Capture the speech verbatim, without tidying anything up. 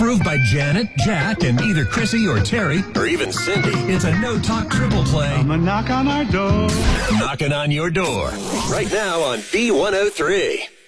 Approved by Janet, Jack, and either Chrissy or Terry, or even Cindy. It's a no-talk triple play. I'm a knock on our door. Knocking on your door. Right now on B one oh three.